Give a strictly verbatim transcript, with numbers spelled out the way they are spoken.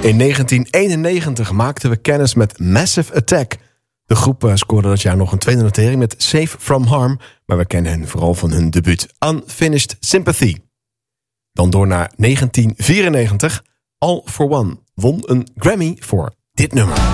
In negentien eenennegentig maakten we kennis met Massive Attack. De groep uh, scoorde dat jaar nog een tweede notering met Safe From Harm, maar we kennen hen vooral van hun debuut Unfinished Sympathy. Dan door naar negentien vierennegentig. All For One won een Grammy voor dit nummer.